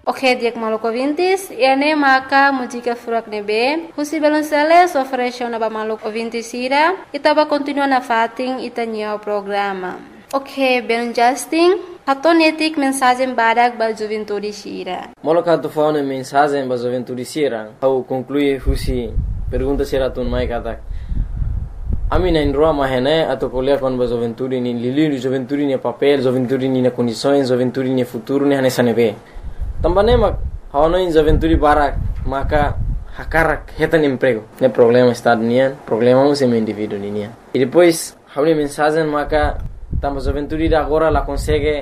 Ok, diak maluco vintis, ene maka música furak nebe, husi belonceles ofereceu na ba maluco vintis ira, itaba continua na fating itanya o programa. Ok, ben Justin, hatonetik mensagem badak ba juventude sira. Maluco tu fauna mensagem ba juventude sira, au conclui husi pergunta sira tun mai katak. Ami na indroa mahene atau kuliah kon ba juventude ni lili juventude ni papel, juventude ni na condições, juventude ni futuro ni hane sanebe. Tambane mak hawana in juventude barak maka hakarak hetan emprego. Ne problema estado nian, problema um sem indivíduo nian. E depois hauni mensagem maka tamba juventude da agora la consegue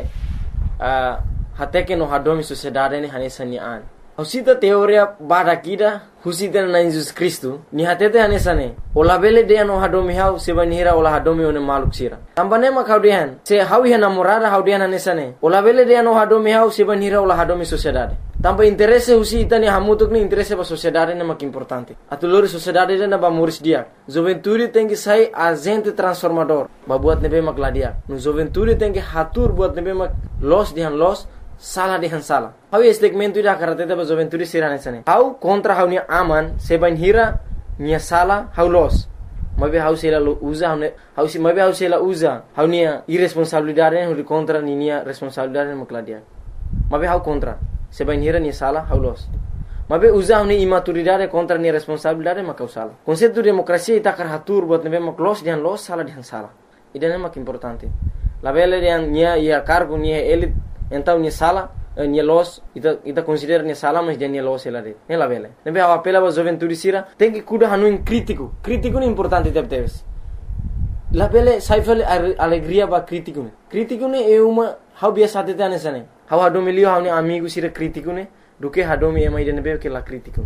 hateke no hadomi sociedade ni hane sanian. Husita teoria barakida husita na Jesus Cristo ni hatete hane sane. Ola bele de no hadomi hau sebanira ola hadomi one maluk sira. Tambane mak haudian se hawi hana morada haudian hane sane. Ola bele de no hadomi hau sebanira ola hadomi sociedade. Tamba interesse husita ni hamutuk ni interesse ba sociedade na mak importante. Atulori sociedade na ba muris dia. Juventude tem que sai agente transformador. Ba buat nebe mak ladia. No juventude tem que hatur buat nebe mak los dihan los salah dihan salah. Hau segmento ida karateta ba juventude sirane sane. Hau kontra hau ni aman sebanira nia sala hau los. Mabe hau sela usa hau si mabe hau sela usa hau nia irresponsabilidade hu contra ni nia responsabilidade makladia. Mabe hau contra sebanira nia sala hau los. Mabe usa hau ni imaturidade contra nia responsabilidade makau sala. Konsepto demokrasia ita karatur buat nebe maklos dian los sala dian sala. Idane mak importante. La bele dian nia ia cargo nia elit então nia sala nia los ita considera nia sala mas dia nia los ela de nela vele nebe a apela ba juventude sira tem que cuidar hanu in crítico ni importante teves la vele saifel alegria ba crítico ne é uma how biasa tete anesane how hadomi lio how ni amigo sira crítico ne do que hadomi é mais de nebe que la crítico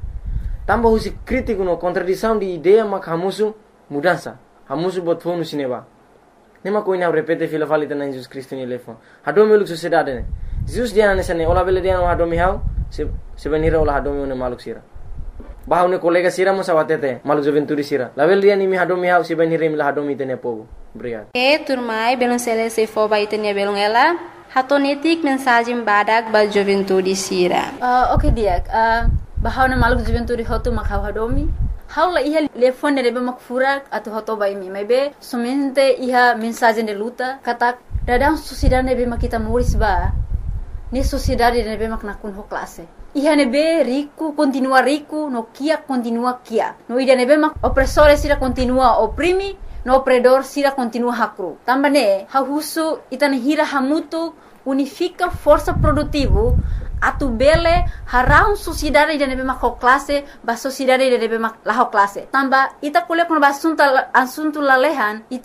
tamba husi crítico no contradição de ideia mak hamusu mudança hamusu bot fonu sineba nema ko ina repete fila falita na Jesus Cristo ni lefon hadomi luk sociedade ne Jesus dia na sane ola bele dia no hadomi hau se benira ola hadomi ne maluk sira bahau ne kolega sira mo sawatete maluk juventude sira la bele dia ni mi hadomi hau se benira mi la hadomi tene pogo obrigado turmai belon sele se fo ba itenia belon ela hatonetik mensagem badak ba juventude sira. Ok dia bahau na maluk juventude hotu mak hau hadomi haula iha telefone rebe mak furak atau hoto bai mi maybe somente iha mensagem de luta kata dadang sociedade nebe mak kita muris ba ni sociedade nebe mak nakun ho classe iha nebe rico continua rico no kia continua kia no ida nebe mak opressore sira continua oprimi no opredor sira continua hakru tambane ha husu itane hira hamutu unifica força produtivo atu bele harau sociedade de nebe mak classe ba sociedade de nebe mak la classe tamba ita kuliah kono asunto lalehan ita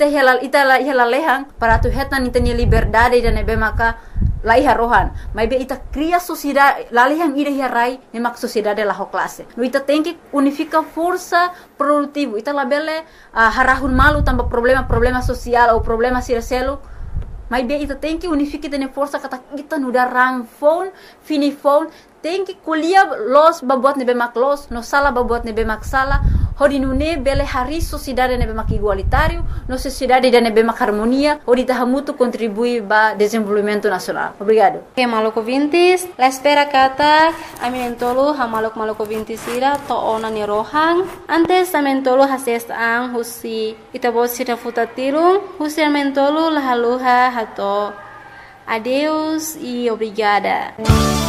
lalehan para tu hetan ita ni liberdade de nebe maka lai harohan mai be ita cria sociedade lalehan ida hirai ne mak sociedade la classe no ita tem que unifica força produtivo ita la bele harahun malu tamba problema social ou problema siraselo mas bem, ita tem que unificar tene força kata kita nuda rang phone, fini phone, tem que kuliah los babuat nebe mak los, no sala babuat nebe mak sala, hodi nune bele hari sociedade nebe mak igualitário, no sociedade de nebe mak harmonia, hodi tahamutu contribui ba desenvolvimento nacional. Obrigado. Que maluco vintis, la espera kata, aminentolo ha maluco vintis ira to ona ni rohang, antes amentolo hases ang husi itabot sira futatirung, husi amentolo lahaluha hato. Adeus e obrigada.